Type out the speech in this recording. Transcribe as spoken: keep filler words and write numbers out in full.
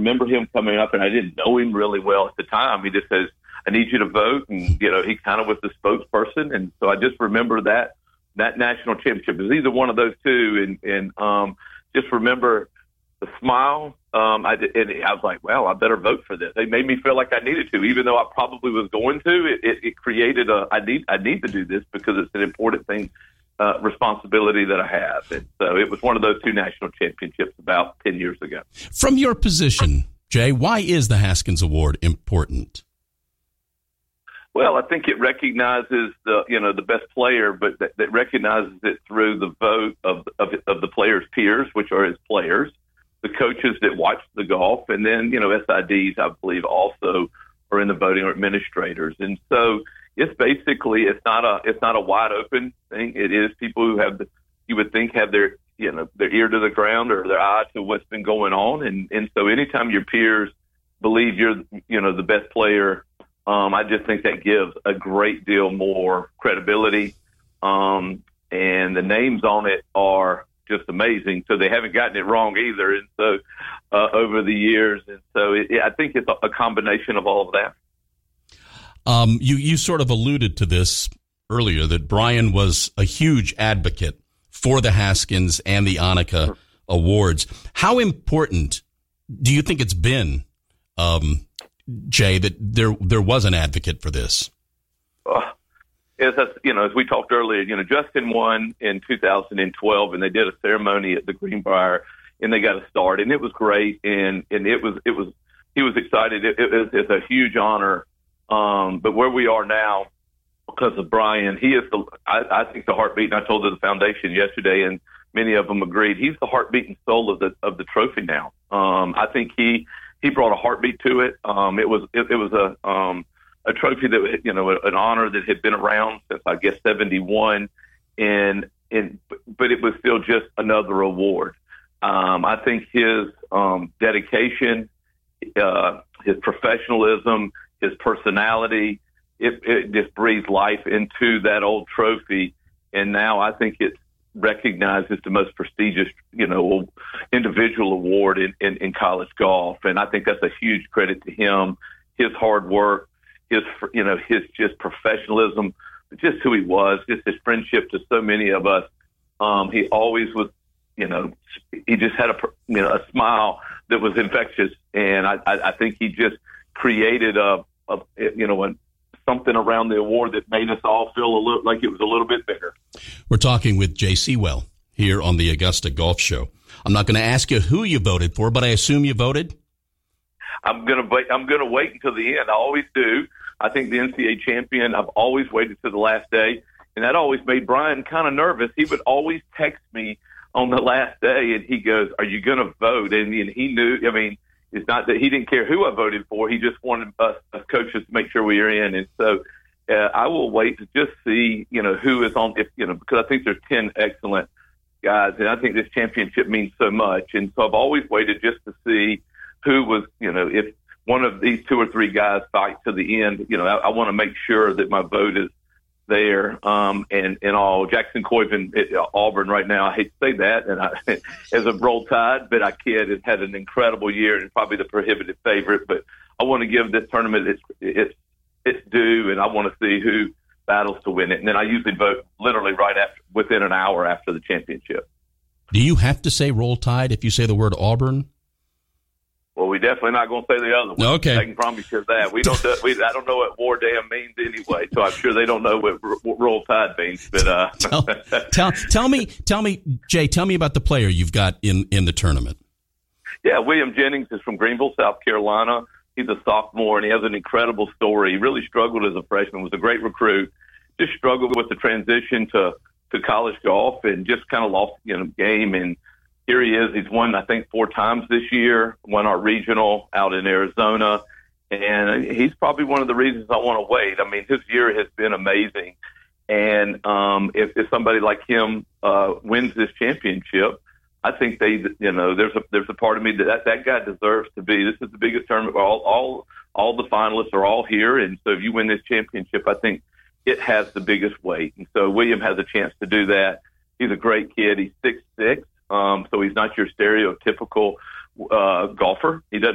remember him coming up, and I didn't know him really well at the time. He just says, I need you to vote. And, you know, he kind of was the spokesperson. And so I just remember that, that national championship. It was either one of those two. And, and um, just remember the smile. Um, I, did, and I was like, well, I better vote for this. They made me feel like I needed to, even though I probably was going to. It, it, it created a, I need, I need to do this because it's an important thing. Uh, responsibility that I have. And so it was one of those two national championships about ten years ago. From your position, Jay, why is the Haskins Award important? Well, I think it recognizes the, you know, the best player, but that, that recognizes it through the vote of, of, of the players' peers, which are his players, the coaches that watch the golf, and then, you know, S I Ds, I believe, also are in the voting, or administrators. And so it's basically, it's not a, it's not a wide open thing. It is people who have, the, you would think have their, you know, their ear to the ground or their eye to what's been going on. And, and so anytime your peers believe you're, you know, the best player, um, I just think that gives a great deal more credibility. Um, and the names on it are just amazing. So they haven't gotten it wrong either. And so, uh, over the years. And so it, it, I think it's a, a combination of all of that. Um, you, you sort of alluded to this earlier, that Brian was a huge advocate for the Haskins and the Annika Awards. How important do you think it's been, um, Jay, that there there was an advocate for this? Uh, as I, you know, as we talked earlier, you know, Justin won in two thousand twelve, and they did a ceremony at the Greenbrier, and they got a start, and it was great, and and it was it was he was excited. It, it was it's a huge honor. Um, but where we are now, because of Brian, he is the, I, I think the heartbeat, and I told the foundation yesterday, and many of them agreed, he's the heartbeat and soul of the, of the trophy now. Um, I think he, he brought a heartbeat to it. Um, it was, it, it was a, um, a trophy that, you know, an honor that had been around since, I guess, seventy-one. And, and, but it was still just another award. Um, I think his, um, dedication, uh, his professionalism, his personality, it, it just breathes life into that old trophy. And now I think it's recognized as the most prestigious, you know, individual award in, in, in college golf. And I think that's a huge credit to him, his hard work, his, you know, his just professionalism, just who he was, just his friendship to so many of us. Um, he always was, you know, he just had a, you know, a smile that was infectious. And I, I, I think he just created a, a you know, a, something around the award that made us all feel a little like it was a little bit bigger. We're talking with Jay Seawell here on the Augusta Golf Show. I'm not going to ask you who you voted for, but I assume you voted. I'm going to wait. I'm going to wait until the end. I always do. I think the N C double A champion, I've always waited to the last day, and that always made Brian kind of nervous. He would always text me on the last day, and he goes, "Are you going to vote?" And, and he knew. I mean, it's not that he didn't care who I voted for. He just wanted us, us coaches to make sure we were in. And so uh, I will wait to just see, you know, who is on, if, you know, because I think there's ten excellent guys, and I think this championship means so much. And so I've always waited just to see who was, you know, if one of these two or three guys fight to the end, you know, I, I want to make sure that my vote is there. Um, and, and all Jackson Coyven at Auburn right now, I hate to say that, and I, as a Roll Tide, but I kid, it had an incredible year and probably the prohibitive favorite. But I want to give this tournament its its its due, and I want to see who battles to win it. And then I usually vote literally right after, within an hour after the championship. Do you have to say Roll Tide if you say the word Auburn? Well, we definitely not going to say the other one. Okay, I can promise you that. We don't. Do, we, I don't know what War Damn means anyway, so I'm sure they don't know what, what Roll Tide means. But uh, tell, tell tell me, tell me, Jay, tell me about the player you've got in, in the tournament. Yeah, William Jennings is from Greenville, South Carolina. He's a sophomore, and he has an incredible story. He really struggled as a freshman. Was a great recruit. Just struggled with the transition to to college golf, and just kind of lost, you know, game. And here he is. He's won, I think, four times this year, won our regional out in Arizona. And he's probably one of the reasons I want to wait. I mean, his year has been amazing. And um, if, if somebody like him uh, wins this championship, I think they, you know, there's a there's a part of me that that, that guy deserves to be. This is the biggest tournament. All all all the finalists are all here. And so if you win this championship, I think it has the biggest weight. And so William has a chance to do that. He's a great kid. He's six six. Um, so he's not your stereotypical uh, golfer. He doesn't